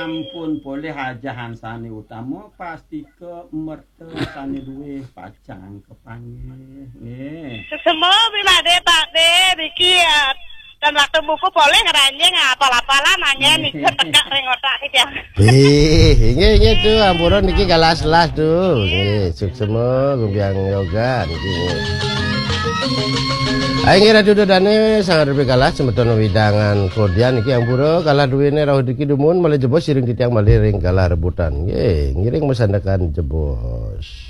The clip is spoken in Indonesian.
ampun boleh hajahan sani utama pasti ke mertu sani duwe pacang kepanggih nggih. Semua bilade Pak De iki dan waktu buku boleh ngeranjing apal-apalan nanya nih tekak ring otak iki ya. Nggih tuh ampuran niki galas-las tuh. Nggih, suksema gumbyang yoga niki. Aing radio dodane sangat lebih kalah semeton widangan kodian iki ampura kalah duwene rawuh diki dumun malah jebos siring ditiang malih ring kalah rebutan. Nggih, ngiring mesandakan jebos.